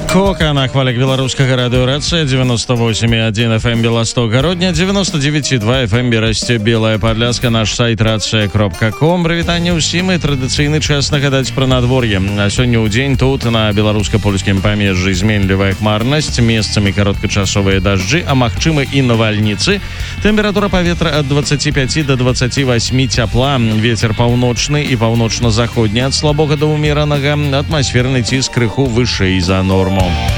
Кока на хвалях беларускага радыёрацыя 98,1 FM Беласток гародня, 99,2 FM Берасце Белая Падляска, наш сайт рацыя.ком. Прывітанне ўсім і традыцыйны час нагадаць пра надвор'е. А сёння ў дзень тут на беларуска-польскім памежжы зменлівая хмарнасць, месцамі кароткачасовыя дажджы, а магчымы і навальніцы. Тэмпература паветра ад 25 до 28 цяпла, вецер паўночны і паўночна-заходні ад слабога да ўмеранага, атмасферны ціск крыху вышэй за норму.